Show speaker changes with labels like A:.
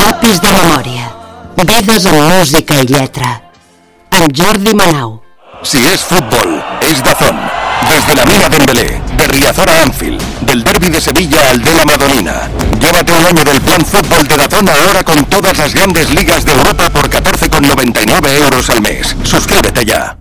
A: Propis de memòria. Vides amb música i lletra. Amb Jordi Manau.
B: Si es fútbol, es DAZN. Desde la Mina Dembélé, de Riazor a Anfield, del derbi de Sevilla al de la Madonina. Llévate un año del plan fútbol de DAZN ahora con todas las grandes ligas de Europa por 14,99 € al mes. Suscríbete ya.